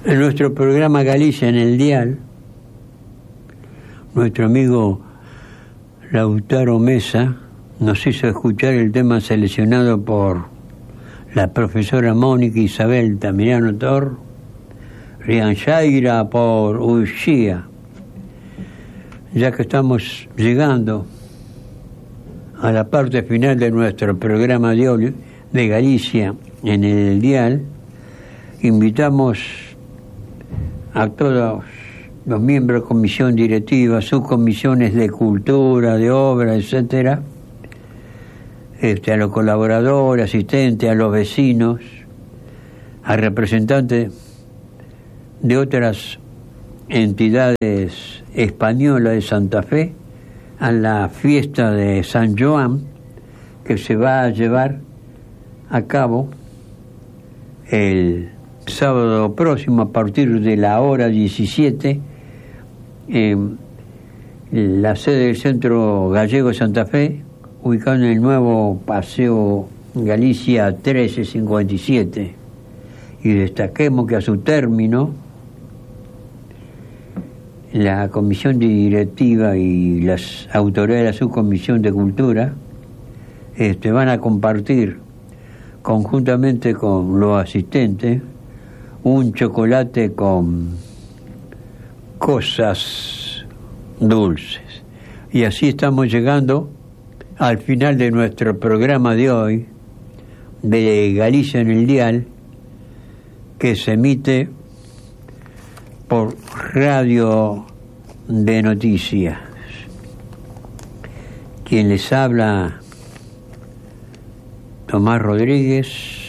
En nuestro programa Galicia en el Dial, nuestro amigo Lautaro Mesa nos hizo escuchar el tema seleccionado por la profesora Mónica Isabel Tamirano Tor, Rianchaira por Uxía. Ya que estamos llegando a la parte final de nuestro programa de hoy de Galicia en el Dial, invitamos a todos los miembros de comisión directiva, subcomisiones de cultura, de obra, etcétera, a los colaboradores, asistentes, a los vecinos, a representantes de otras entidades españolas de Santa Fe, a la fiesta de San Joan, que se va a llevar a cabo el sábado próximo a partir de la hora 17 en la sede del Centro Gallego de Santa Fe, ubicado en el nuevo Paseo Galicia 1357. Y destaquemos que a su término la comisión directiva y las autoridades de la subcomisión de cultura van a compartir conjuntamente con los asistentes un chocolate con cosas dulces. Y así estamos llegando al final de nuestro programa de hoy de Galicia en el Dial, que se emite por Radio de Noticias. Quien les habla, Tomás Rodríguez,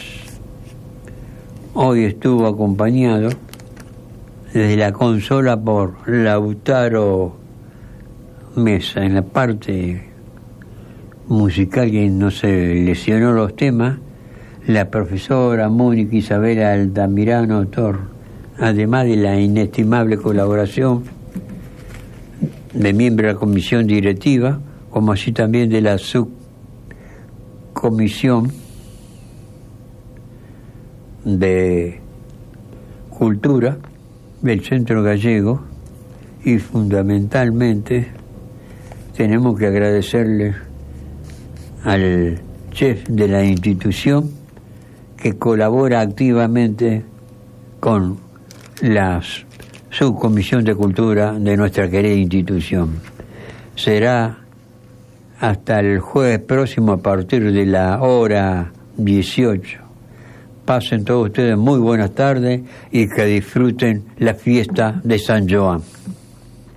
hoy estuvo acompañado desde la consola por Lautaro Mesa. En la parte musical, quien no se lesionó los temas, la profesora Mónica Isabel Altamirano Tor, además de la inestimable colaboración de miembros de la comisión directiva, como así también de la subcomisión de cultura del Centro Gallego. Y fundamentalmente tenemos que agradecerle al chef de la institución, que colabora activamente con la subcomisión de cultura de nuestra querida institución. Será hasta el jueves próximo a partir de la hora 18. Pasen todos ustedes muy buenas tardes y que disfruten la fiesta de San Joan.